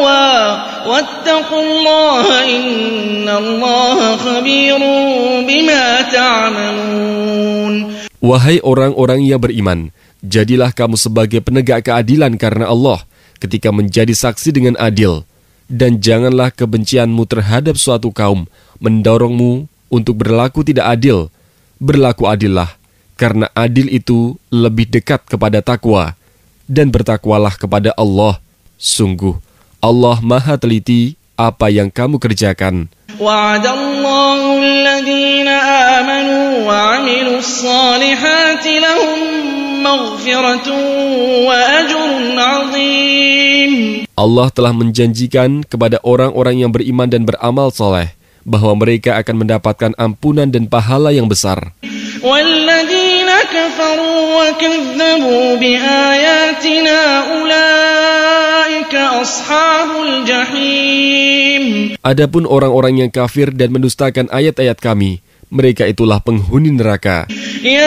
تقوى واتقوا الله إن الله خبير بما تعملون. Wahai orang-orang yang beriman, jadilah kamu sebagai penegak keadilan karena Allah ketika menjadi saksi dengan adil. Dan janganlah kebencianmu terhadap suatu kaum mendorongmu untuk berlaku tidak adil. Berlaku adillah, karena adil itu lebih dekat kepada takwa. Dan bertakwalah kepada Allah. Sungguh, Allah Maha Teliti apa yang kamu kerjakan. Wa'adallahu alladhina amanu wa 'amilus salihati lahum maghfiratun wa ajrun 'azim. Allah telah menjanjikan kepada orang-orang yang beriman dan beramal saleh bahwa mereka akan mendapatkan ampunan dan pahala yang besar. Walladzina kafaru wa kadzdzabu biayatina ulaika ashabul jahim. Adapun orang-orang yang kafir dan mendustakan ayat-ayat kami, mereka itulah penghuni neraka.